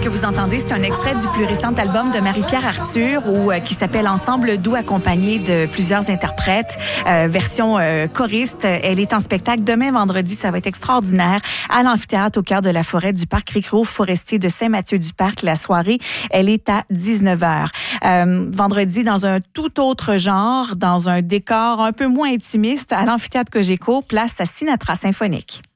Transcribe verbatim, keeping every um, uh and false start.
que vous entendez, c'est un extrait du plus récent album de Marie-Pierre Arthur où, euh, qui s'appelle Ensemble doux, accompagné de plusieurs interprètes, euh, version euh, choriste. Elle est en spectacle demain vendredi, ça va être extraordinaire, à l'amphithéâtre au cœur de la forêt du parc Récréo-Forestier de Saint-Mathieu-du-Parc. La soirée, elle est à dix-neuf heures. Euh, vendredi, dans un tout autre genre, dans un décor un peu moins intimiste, à l'amphithéâtre Cogeco, place à Sinatra Symphonique.